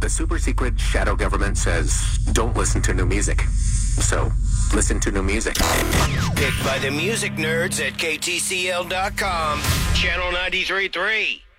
super secret shadow government says don't listen to new music. So, listen to new music. Picked by the music nerds at KTCL.com, Channel 93.3.